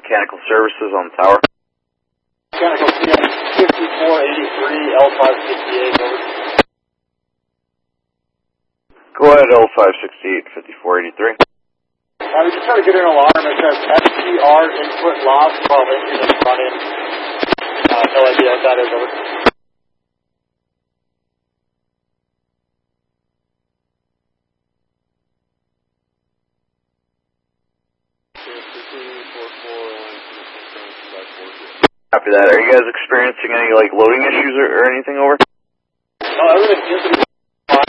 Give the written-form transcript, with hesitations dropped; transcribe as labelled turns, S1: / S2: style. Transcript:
S1: Mechanical Services on the tower.
S2: Mechanical CM 5483, L568, over.
S1: Go ahead, L568, 5483.
S2: We just trying to get an alarm. It says SPR input loss while engine is running. No idea what that is, over.
S1: Copy that. Are you guys experiencing any, like, loading issues or anything, over?
S2: No, everything seems to be